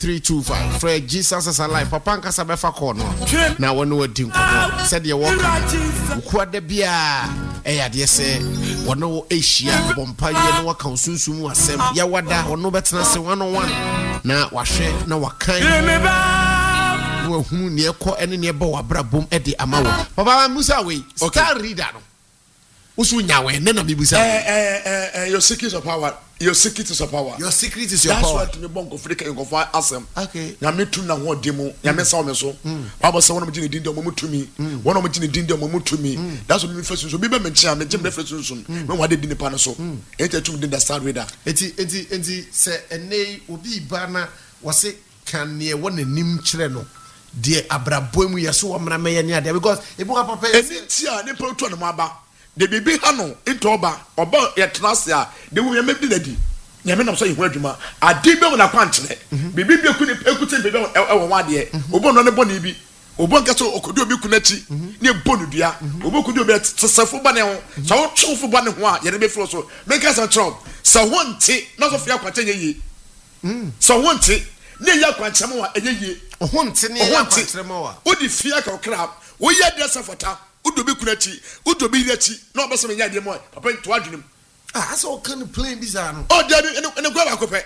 325 Fred Jesus is alive papa nkasa befa call no na wonu wadi nkomo said ye work ukwada bia eyade se wono ehia bompa ye no waka sunsumu asem ya wada wono betena se 101 na wahwe na wakan wo hunu ne ekọ ene ne ba wabra bom ede amawo papa musa we star reader no usu nyawe ne na bibusa your secret of power. Your secret is your power. Your secret is your power. power. That's why to me bongo Africa in go asem. Okay. Na me tu na ho demo. Ya me sa me so. Baba say one of me din dem mo tumi. One of me din dem mo tumi. That's what me first so. Be be me chia me gem reference so. Me wade din pa no so. Enti tum din da star reader. Enti se ene obi ba na wose kan ne wona nim kire no. De abrabomu yeso wo mra me ye ne ade because ebu papa eni tia ne pa tu no aba. The baby hano into oba yetrasya de wo yemedi ladi nyame nam so yehu adwuma ade be wona kwankyere bibi bi ku ne ekute bebe ewo wade obo no ne boni bi obo nkaso okodu obi ku nachi ne bonu dua obo kodu obi tsesafo ba ne ho so wo twofo ba ne ho a ye ne be flo so make us try so wonte na so fia kwankyere ye so wonte ne ya kwankyere mo a ye wonte ne ya kwankyere mo a odi fia ka okra wo ye de safota udobi kunachi udobi irachi no be some nyade mo papa to adwunim so can play this ano there and go back up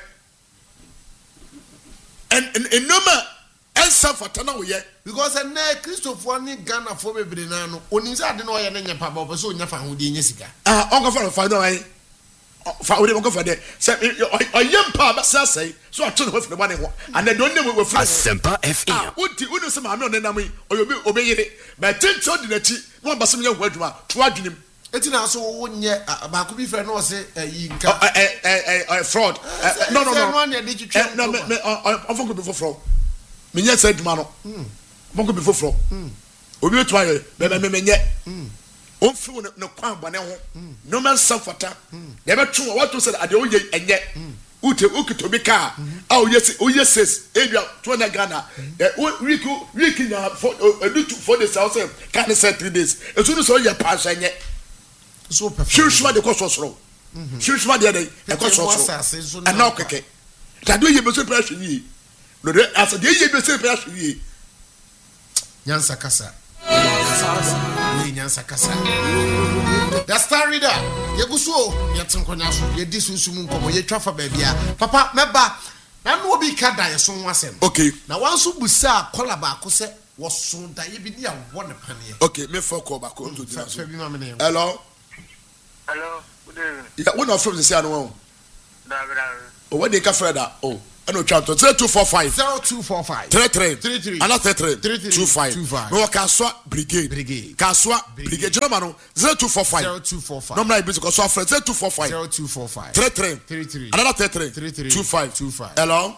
and no ma answer for tana we because na Christopher ni Ghana for bebre na no onim say ade no ye na nya pa ba so nya fa ho de nya sika onko fa no ai fa we onko fa de say oyem pa ba say so ato no fa ne ba ne ho and don dem we free Asempa FM uti unu se ma me onenam oyobi obeyire but tinto de nachi no ba se me ho adwuma to adwunim eti na so wo nye ba ko bi frɛ no se yi nka fraud no me onko bi for fraud me nya say adwuma no onko bi for fraud obi to aye be me nye onfi no kwan bone ho no man safata ye betu what to say ade oye enye ute ukitobi ka yes area to na Ghana week na for the south can say 3 days esu no so ye pass enye so perfect shushuwa de kososoro shushuwa de e kososoro and now keke that do ye be so pressure yi no de as de ye be so pressure yi nyansa kasa nyansa kasa the star reader yeguso yetinkonya so yedi sunsumu nkomo yetwafa baabia papa meba na no obi ka da yeso wasem okay na wanso busa kola ba ko se woso da ye bi dia won pane okay me for call back on to the hello good evening yeah when of from the say no da oh what they ka freda oh and chat 0245 33 and 33 25 no kaswa brigade kaswa brigade joma no 0245 number is because so friend 0245 33 another 33 25 hello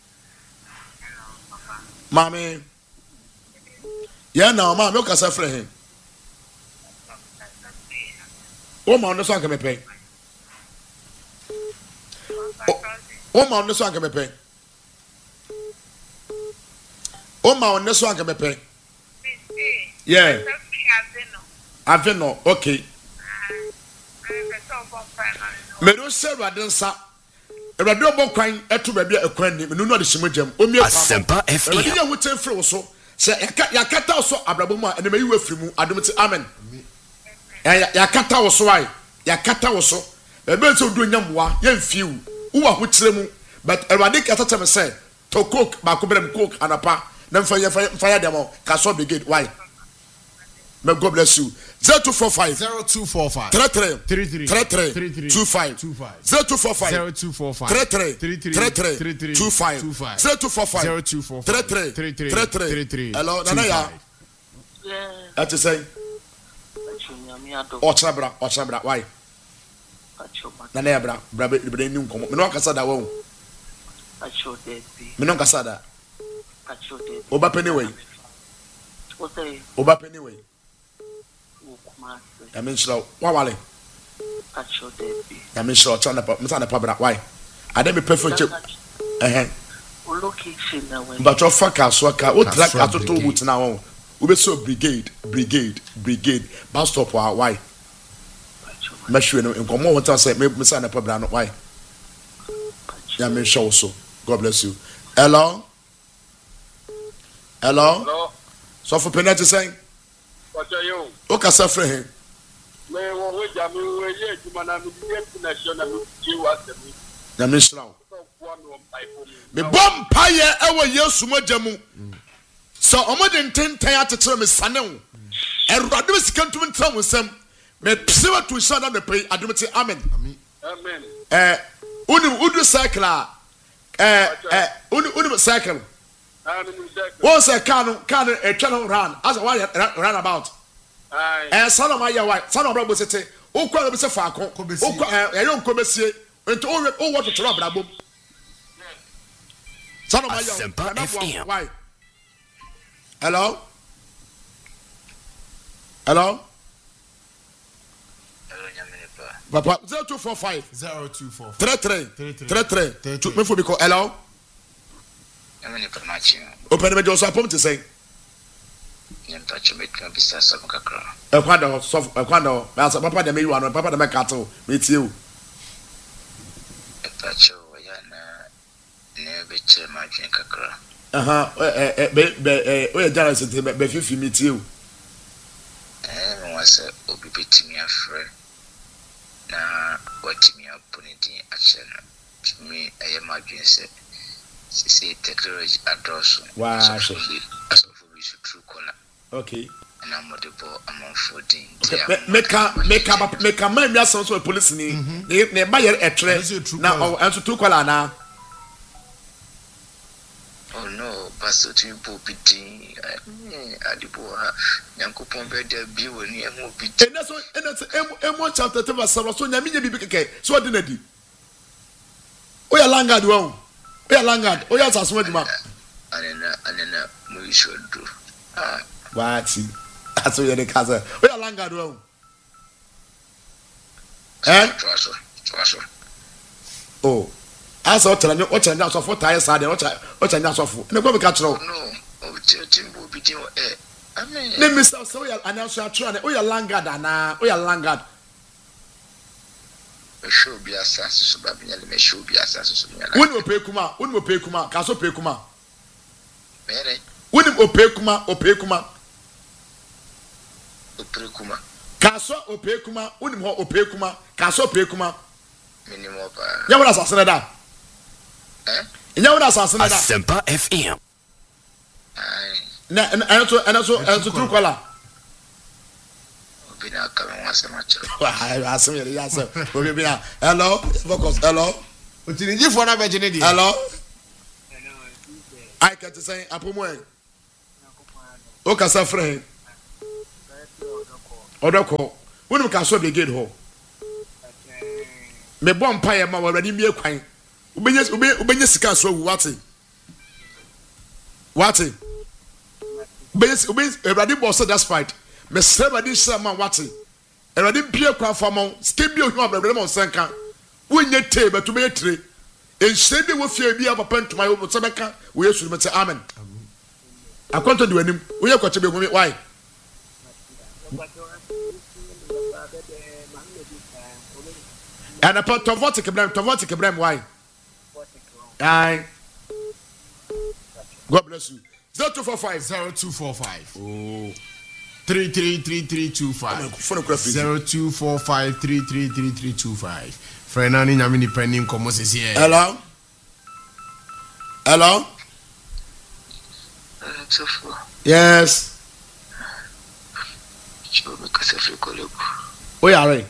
mami yeah now mami o kasa friend him o ma on so anke mepe o ma on so anke mepe o ma on so anke mepe yeah aveno okay me do se radensa erade obokwan eto ba bia ekwan ni me no de shimogem o mi Asempa FM erade ya woten free wo so se yakata so abrabomu a ene me yiwa firi mu adomti amen yakata wo so ai yakata wo so ebe se odu nyamwa ye mfiu wo ho kire mu but erade kata teme say to cook ba ko brem cook anapa na mfa demo kaso brigade why may God bless you 0245 33 25 0245 33 25 0245 33 hello nana ya that is say Ochabra why nana ya bra be ni nkomo me no kasa da wo me no kasa da oba penny I mean, slow. Why? I mean, slow. Turn up. I'm trying to pop it up. Why? I didn't be perfect. But your fuck us, what track I told you now? We be so brigade. Bus stop. Why? Make sure you come on. What I say, maybe sign up. Why? I mean, show so. God bless you. Hello. Hello. So for penalty saying. What are you? Okay, suffer him. Me wo we jam we ye juma na me get national you what me. Na me shraw. Me bom paye ewo Yesu mogya mu. So omode ntenten atetere me sane wo. Erade me sika ntum ntam nsam. Me psewa to shada me pay adomte amen. Amen. Udu cycle udu cycle. One say can etwa run as why run about. Son of my wife, son of Brabo City, O kwa be se fa akon, o kwa eyon kobesie, ento o what to trouble abom. Son of my wife, why? Hello? Papa 0245 33 to me for because hello. Open the door so apom to say. Ekwado sof ekwado asa papa dem you papa dem cattle me tie o jara se be fifi me tie was obi betimi afre na watimi opportunity action me ayema dwen se technology address wow so true corner. Okay. And I'm modible among 14. Make a man ya so police ni ne ba yer etre na anso true color na. Oh no, pastor to popiti adibo ha yankopon be da bi woni emu biti. And that's emu chapter 3 verse 7 so nyame bibi keke so ordinary. O ya langard won. O ya langard, o ya saso aduma. Anena mu should do. Wati aso ye de kaza we alanga do oh aso tell me o chanya so for tire side o chanya so for na go be ka kiro no o timbo bi tin amen ne mr so ya announce atro na o ya langard ana o ya langard show bi asase so ba binya le show bi asase so binya woni ope kuma ka so pe kuma mere woni ope kuma kaso opekuma unim ho opekuma kaso opekuma minimum pa ya wona asasene da ya wona asasene da Asempa FM na enso true caller obina kama wasemacho asem yere ya asem obina hello focus hello Otiniji for na virgin dey hello I can say apomo en o kasa friend odoko wonu ka so be gate ho me bom paye ma wawani mi ekwan ubenye sika so wu wate ubenye everybody boss that fight me everybody say man wate everybody bie kwa famon skin bie ohun abrabere mo senka wonye te betu be tire enhye de wo fie bia papa ntoma wo so beka wo yesu me te amen akonto de wanim wo ye kwache be humi why and a pot of vodka blame why? Aye. God bless you. 0245 Oh 333325 0245 333325 Frenani nyamini penim komo sisi hello yes oh yeah right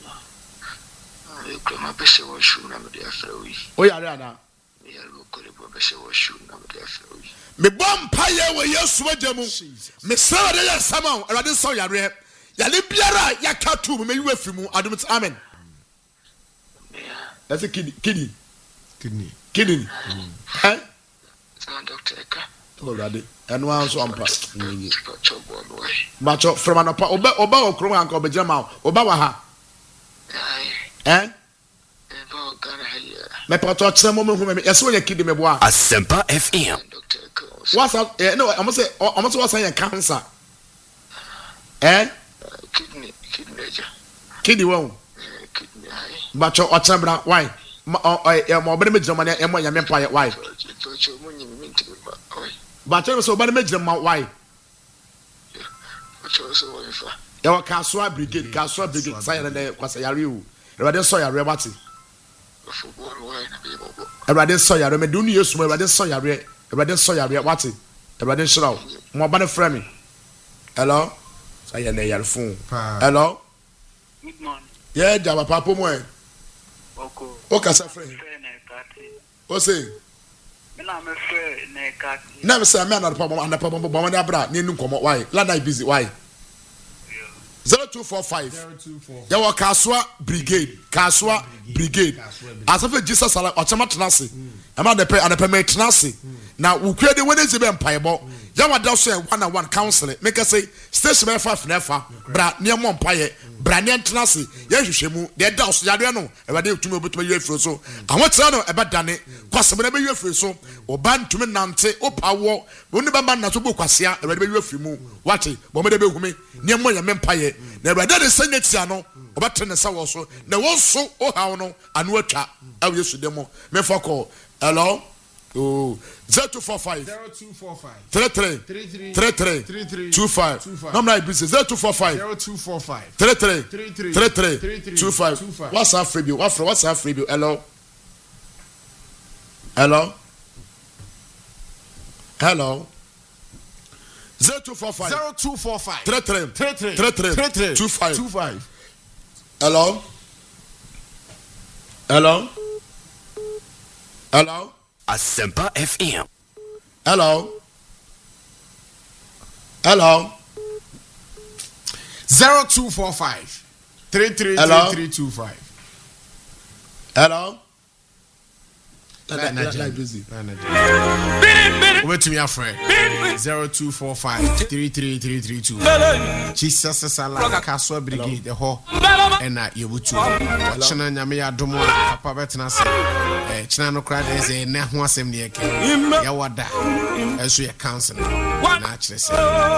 Klama beshe wo shu na me dia frawi. O ya re ana. Me ya lo kolebo beshe wo shu na me dia frawi. Me bom paye wo Yesu agya mu. Me sara de ya sama Awurade so ya re. Ya le biara ya ka tu me yiwa fi mu adom t amen. That's a kidney. Eh? Doctor Eka. Awurade. Eno an so ampa. Bacho from anapa oba okrom anka obegya ma oba wa ha. Eh? Me pato chere mo me hu me yeso nya kidi me boa Asempa FM what's up no I'm say what's your cancer kidney kidney won but your ochambra why ma obere me gyina ma na emo nyame mpa why but tell me so obere me gyina ma why ya wa Kaswa brigade say na kwasa yare o Ewade so yare bati Ewade so yare me dunu Yesu mo Ewade so yare bati Ewade shiraw mo ba na frɛ me hello say na yare phone hello good morning yeah jaba papa mo oko o ka sa frɛ o say na me frɛ na kati na me say me na papa na abra na enu komo why lada busy why 0245 yawa Kaswa brigade asafe Jesus sala ochama tenase ama de pe anape me tenase na ukwe de Wednesday be mpaebo yawa da so one counseling make say station be 5 na fa bra ne mo mpaye bra ne tenase ye hwehwemu de da so yade no e wade tumi obetuma ye afiro so ahotira no e bedane kwasem na be ye afiro so oba ntumi nante opawo woni be man na so bo kwasea e wade be ye afirimu wate bo me de be humi ne mo ye mpaye na e wade de sanyatia no obatre ne sawo so na won so o hawo no anu atwa awu Yesu demo me foko hello oh 0245 33 25 number is 0245 33 25 what's our free bill hello 0245 33 25 hello Asempa FM. Hello 0245 33 hello busy over to me, friend. 0245 33 Jesus is alive. Kaswa brigade the whole and Yebutu. China Nyame Adomo Papa Betna say China no crowd is a Nahua Assembly Yawada as we are counseling. Naturally say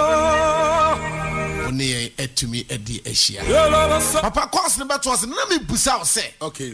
only to me at the Asia. Papa cost number was Nami Busao say okay.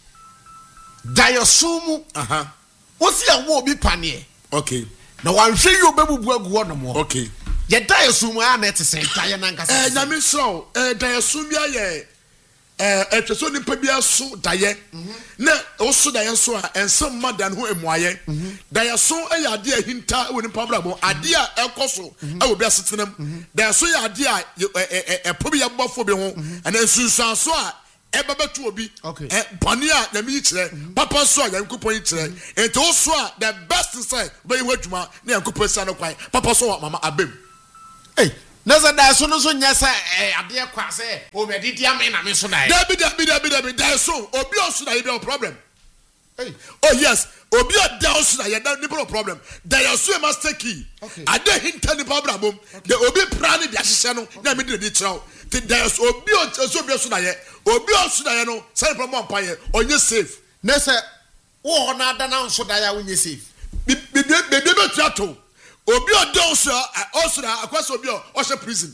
Dayosumu what's your war be panier? Okay. Now I'm sure you baby work one more. Okay. Ye Dayosumu are net to say Diananga. Nami so Dayasumia ye so ni pebia so daye na also daye so and some madan who emwaye daye so ade hinta woni pabrabo ade a ekoso e obi asetenam daye so ya ade a pobia bofo bi ho and ensunsan so a ebabetu obi bani a na mi kire papa so a yankopon kire ento so a the best say be hwadwuma na yankopon sa no kwai papa so mama abem hey nasa da so no so nya sa ade kwa se o be didi am na me so dai da bi da so obi o so da no problem hey oh yes obi o da so da no problem da so e master key ade hinta ni problem bom de obi pra ni de ahye no na me de chiraw ti da so obi o so obi so da no say problem on paye onye safe nasa wo na da na so da ya onye safe be tuato obi o don so akwasa obi o hye prison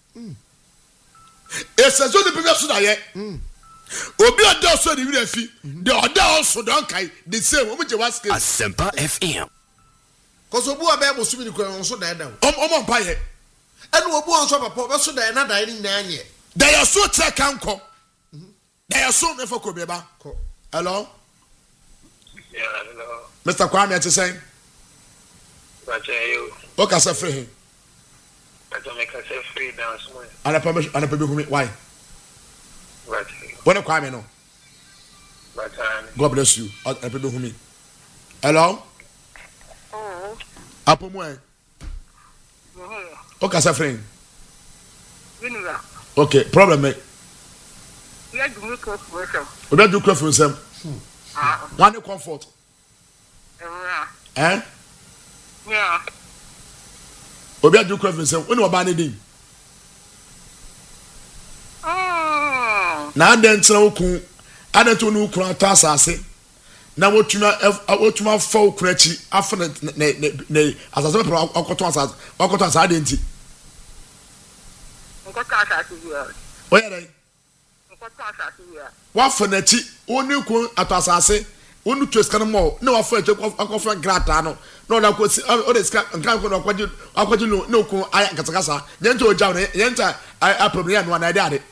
esezo ni be so da ye obi o don so ni wi afi de oda also don kai the same o mo je waske Asempa FM. cause obu aba mo sumi ni ko so da da o mpa ye enu obu on so papa be so da na da ni nyanya ye da ya so tre kanko da ya so me for ko be ba hello yeah hello Mr. Kwame at say you okay say free I don't make us free down small ana pa be why but when Kwame no God bless you ana pa be humi hello apo mo okay say free okay problem me yeah do me close for obi do close for some one comfort yeah obi do close for some when oba ne din na ande ntra oku ade to no kura ta asase na wotuma fa okura chi afa ne asase pe akoto asase ade nti nko ta asase bi oya dai wafa na ti oni ko atosase onu tweskan mo na wafa eje akofa grata no na ona ko o de ska nkan ko na akwaji no ko aya katakasa nyenta oja no nyenta a problem no na ade ade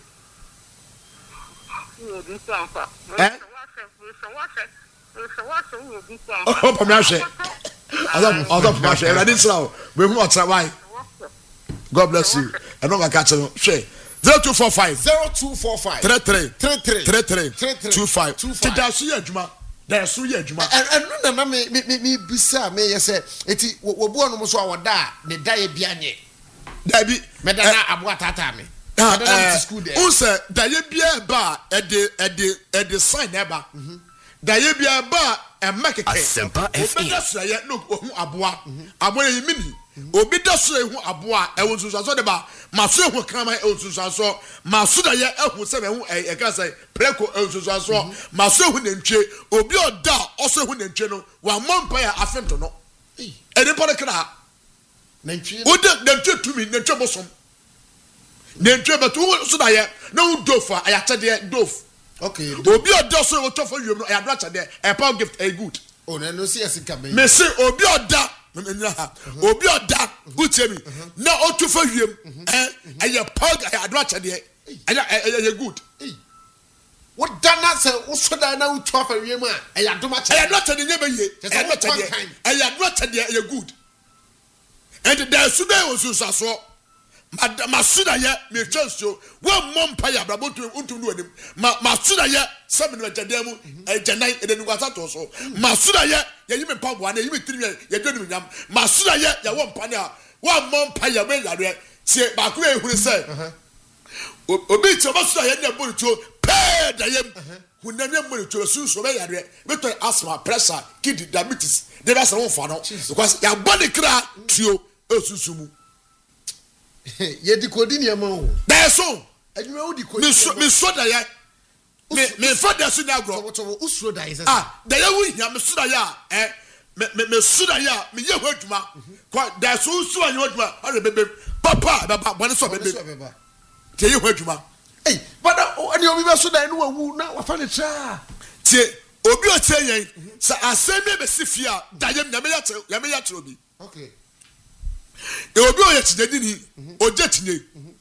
oh pamashwe adam pamashwe e radin slaw we hu otrawai God bless you and no catch no share 0245 33 25 tida so ye adwuma da so ye adwuma and na me bisa me yese eti wo bo no so awoda ne da ye bia nye da bi me da na aboa tata me unse da ye bia ba ede sign eba da ye bia ba e makeke Asempa FM da so ye no hu aboa aboa ye mini obi da so ehu aboa e won so de ba maso ehu krama e won so maso da ye ehu se me hu e ka say preko e won so maso ehu nantwe obi oda oso ehu nantwe no wa mompa ya afento no e de pore kra nantwe oda nantwe tumi nantwe bosom nantwe beto so da ye no dofa aya chede dof okay obi oda so e to for yum no aya do chede e power gift a good oh na no see asika me me say obi oda obi oda utemi na otufa wiem aya pog aya do chede aya good what dana say usoda na utufa wiem a aya do ma chede aya do chede nye be ye aya do chede aya good and there should be osusaso masuda ye me chanso one mompa ya brabotu untu no anim masuda ye seven na jademu janai edenu kwata to so masuda ye yimi pabo na yimi tiri ye dwenu nyam masuda ye ya wo mpa na one mompa ya be yare tie ba ko ehuru se obi ti masuda ye na boruto pe da yem hunanya boruto sunso be yare be to asthma pressure kidney diabetes they be say won fa no because ya body kra tio osusumu ye di kodi ni ema o da so adwuma wo di kodi me so da ya me fa da so na agro wo usuro da is da ya wo hia me so da ya me so da ya me ye ho adwuma kwa da so so anyo adwuma ore bebe papa baba bone so bebe te ye ho adwuma eh bada ani obi be so da no wawu na wa fa ne tra tie obi o tie yen sa asemi be sifia da yem na me ya tre obi okay obi o ye tinedi ni oje tinye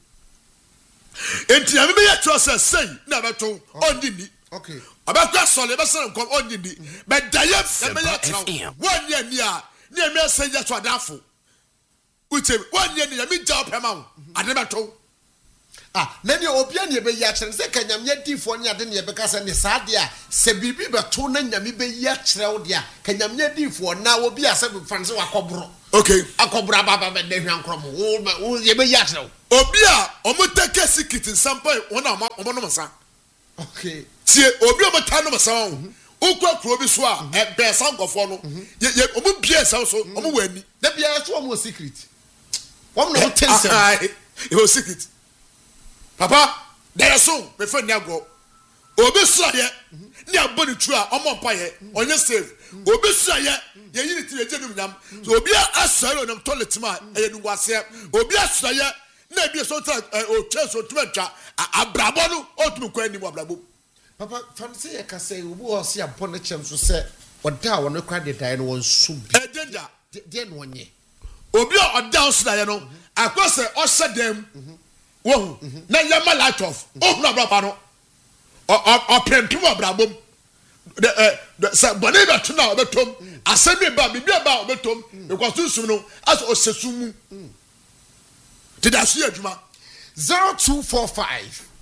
enti ame be ye tro say na beto ondi ni okay abakwa sole be sere nkom ondi ni be dayem na me ye tro wonye ni a na me say ye to adafo uche wonye ni ya me ja opema wo ade beto na ni obi ani be ya kire se kanyamye difo ni ade ne be kasa ni saade a se bibi beto na nyame be ya kire wo de a kanyamye difo na obi ase be fanse wakobro okay akobra baba be de hwankrom wo ye be ya kire obi a omuteke sikiti nsampa wona omo no masa okay tie obi omata no masa won ukwa kro bi so a be sankofo no ye omo bia sa so omo wani da bia so omo secret wo no tense it was secret papa there so me fa nyago obi so ye ni aboni tu a omo pa ye onye save obi so ye ye yiri ti ye jenum nyam so obi asaro nam toilet ma ye nu wase obi asoro ye na bi so tra o cheso twa abrabo no otum kwa ni mo abrabo papa fancy ye ka say obi o se abon na chem so se oda wo no kwa de dai no won su bi danger de no onye obi o oda so da ye no akose o sedem wo na yama light off o na braba no o prempim abrabom the sa bone be tuna obetom asemi ba bibi ba obetom because susum no as o sesumu did I see adwuma 0245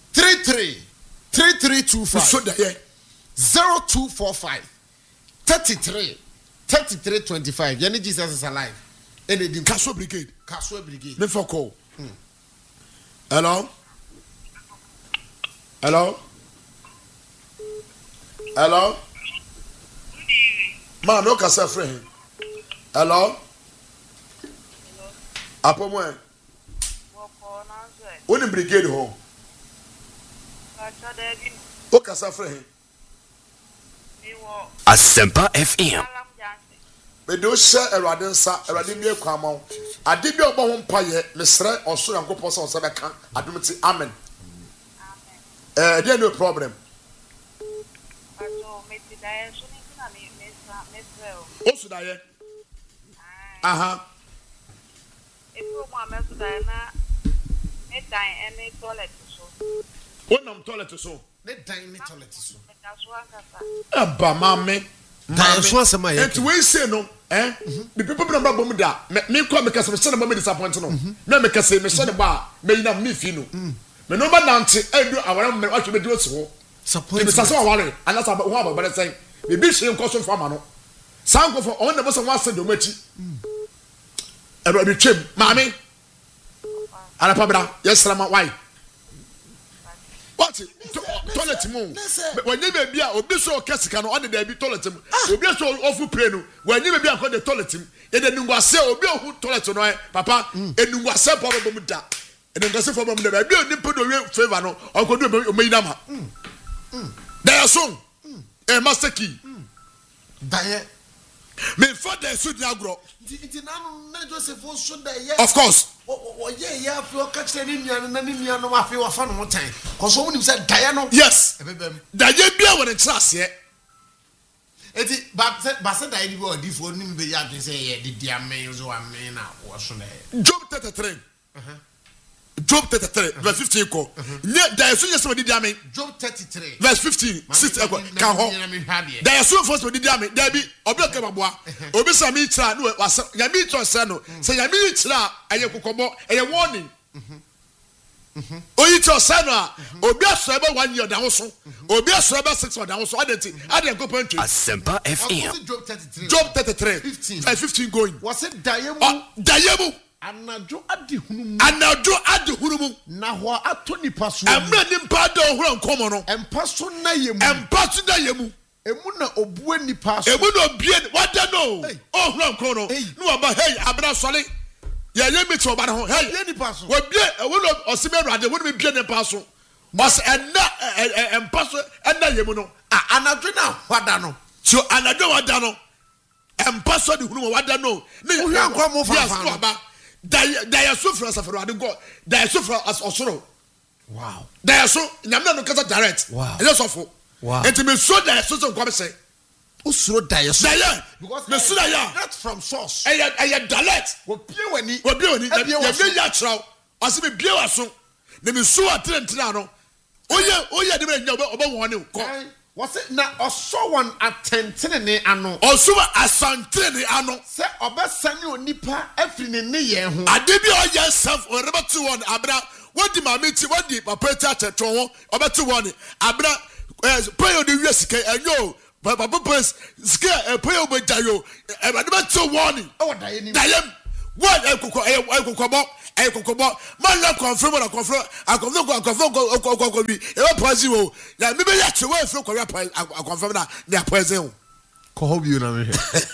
3325 so da ye 0245 3325 yani Jesus is alive and the Kaso brigade me for call hello man no kasa friend hello apomo woni brigade ho o kasa friend Asempa FM me do share erade nsa erade bi ekwama ade bi obo ho mpaye mesre oso yankopɔ sɛ ɔsɛ bɛka adom ti amen There no problem. What should I? What nam toilet so? Let dine toilet so. Aba mame. And we say no, the people don't know about that. Me come because me send me disappoint no. Me make say me send ba me na me fi no. Me no ba nante edu awara me what me do so. Support me say aware and that's about who about say. Me be shame cause for ma no. Sanko for on the boss one send do machi. Ebe be twem mame. Ala pabra, yes rama why? What? Toilet mu. When you be a obi so kesika no on the be toilet mu. Obi so ofu pray no. When you be a the toilet mu. E de nungwase obi ohu toilet no papa enungwase pa bo mu da. Enungwase for bo mu da. Be oni pedo we favor no. Onkodu o meyi ma. There so. Master key. Daye. Me for the so di agro. Nti na Joseph so da ye. Of course. Yeah, if you catch the Indian and Indian, no, I feel a fan of time. Because someone said Diana. Yes, Diana be when it's last year. But said I did before him be able to say, did the amazing or man was on there. Job 33. Job 33, verse 15. There is so did damage. Job 33, verse 15. Sister, can hold. There are so first with the damage. There be Obakabwa, Obisami Tra, no, was Yamito Sano, say Yamitra, and you could come and a warning. Oyito Sana, Obia Saba 1 year down so, Obia Saba 6 months down so, I didn't go point to Asempa FM. Job 33, 15 going. Was it Diamu? Anadjo adi hunumu na ho ato nipa so amra nimpa do horo nkomo no empa so na yemu emu na obue nipa so emu na obie wada no o horo nkomo no no aba hey abra sole ya yemi to oba no hey nipa so wobie ewu no osime rade wo no bie nipa so was empa so ena yemu no anadjo na wada no so anadjo wada no empa so di hunumu wada no ne hwa nkomo fa Dia so from Safari God. Dia so from as Osoro. Wow. Dia so nyamna no kasa direct. Wow. Ele so fo. Wow. Enti me so dia so come say. Usoro dia so. Dia. Because me so dia. Not from source. Aya direct. Wo pie wani. Ya me ya traw. Ase me bie wa so. Ne me so atrentina no. Oye de me nya oba won ko. Was it na oso one atentene ne ano oso asantene ne ano se obesane onipa afri ne ne ye ho ade bi oye self orebatu won abra wodi mameti wodi papa chacheto ho obetu won abra payo de wiesika enyo papa papa sika payo bejayo e ba de betu won o daye ni dayem what ekokobo man la confirm na confirm akofo bi e pause wo ya me be ya chewe e fro kwa confirm na na pause wo ko hobi na me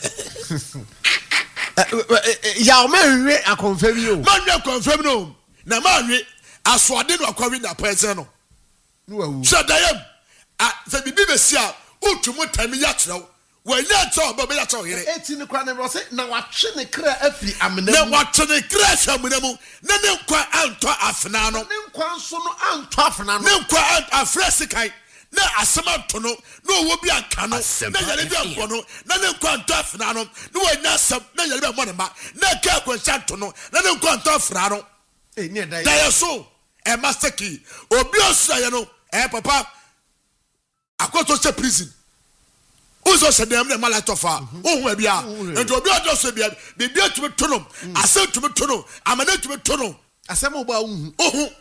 ya o me hwe akonfirm yo man la confirm no na man hwe asode no akwa na pause no no awu so dayem se bibi be sia utwumo tami ya chewe wanya to ba be ya to here eti ne kwa ne bro se na watwe ne kra afri amena na watwe ne kra afri amena mu na ne nkwa anto afena no ne nkwa nso no anto afena no ne nkwa afresi kai na asema to no na owo bi aka no na yare bi anko no na ne nkwa anto afena no na wanya asem na yare bi amọ ne ma na ka kwensha to no na ne nkwa anto afena no ni dai dai so e master key obi osuya no papa akoto se prison Uzo said them mala tofa. Oh bia. And obi odo so bia. Bibia to tono. Ase to tono. Amana to tono. Asem oba hu. Oh.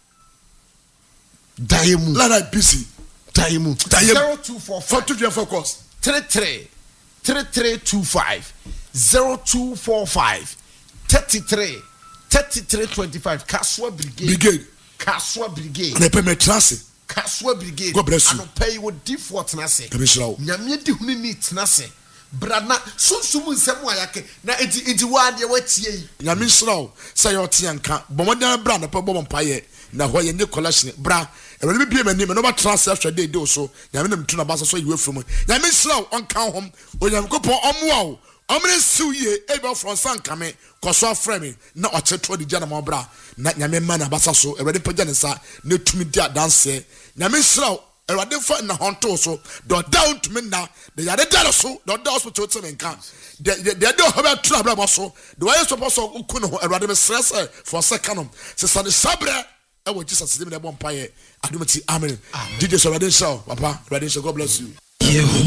Daimu. La la busy. Daimu. 0245 focus. 3325 0245 3325 Kaswa Brigade. Kaswa Brigade. Ne pe me trance. Kaswa Brigade. God bless you. Ano pay with default na se. Nyame di huni ni tena se. Brana sunsumu nsemu ayake na enti wade watie yi. Nyame nshraw say yo te anka. Bomodan bra na pe bobon paye na ho ye ne collection bra. Ewele bi me no ba transfer hwede de so. Nyame nam tu na ba so yiwe from. Nyame nshraw onka hom. Onyamkopon omoa o. amene siw ye ebe from san kame koso afrɛ me na ɔkyeto de gya na mabra na nyame ma na basa so Awurade pagya ne sa na tumi dia danse nyame sraw Awurade fa na honto so do down to me na de yare dalo so do down hospital to me nka de do hoba tra bra so de why suppose so ku no Awurade me stress for second se sa de sabre e wo Jesus de me bompa ye adumati amen DJ so Awurade show papa Awurade show God bless you